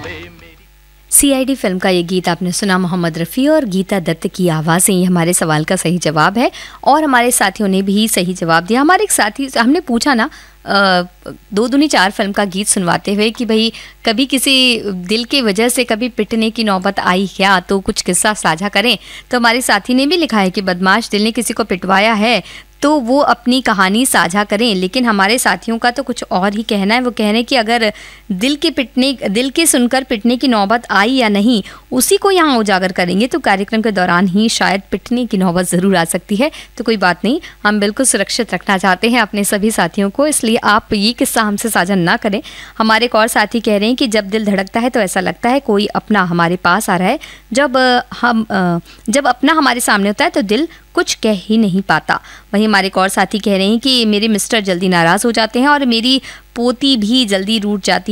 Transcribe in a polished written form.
CID film का ये गीत आपने सुना, मोहम्मद रफ़ी और गीता दत्त की आवाज़ से। ये हमारे सवाल का सही जवाब है और हमारे साथियों ने भी सही जवाब दिया। हमारे एक साथी, हमने पूछा ना 2 दूनी 4 फिल्म का गीत सुनवाते हुए कि भाई कभी किसी दिल की वजह से कभी पिटने की नौबत आई क्या, तो कुछ किस्सा साझा करें। तो हमारे साथी ने भी लिखा है कि बदमाश दिल ने किसी को पिटवाया है तो वो अपनी कहानी साझा करें। लेकिन हमारे साथियों का तो कुछ और ही कहना है। वो कह रहे हैं कि अगर दिल के सुनकर पिटने की नौबत आई या नहीं, उसी को यहाँ उजागर करेंगे तो कार्यक्रम के दौरान ही शायद पिटने की नौबत ज़रूर आ सकती है। तो कोई बात नहीं, हम बिल्कुल सुरक्षित रखना चाहते हैं अपने सभी साथियों को, इसलिए आप ये किस्सा हमसे साझा ना करें। हमारे एक और साथी कह रहे हैं कि जब दिल धड़कता है तो ऐसा लगता है कोई अपना हमारे पास आ रहा है। जब अपना हमारे सामने होता है तो दिल कुछ कह ही नहीं पाता। वहीं हमारे एक और साथी कह रहे हैं कि मेरे मिस्टर जल्दी नाराज़ हो जाते हैं और मेरी पोती भी जल्दी रूठ जाती